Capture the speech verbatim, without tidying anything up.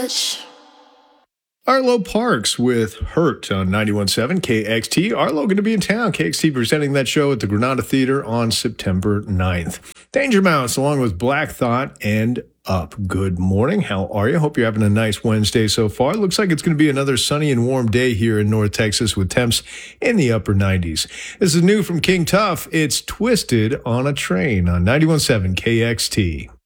much. Arlo Parks with Hurt on ninety-one point seven K X T. Arlo going to be in town. K X T presenting that show at the Granada Theater on September ninth. Danger Mouse along with Black Thought and Up. Good morning. How are you? Hope you're having a nice Wednesday so far. Looks like it's going to be another sunny and warm day here in North Texas with temps in the upper nineties. This is new from King Tuff. It's Twisted on a Train on ninety-one point seven K X T.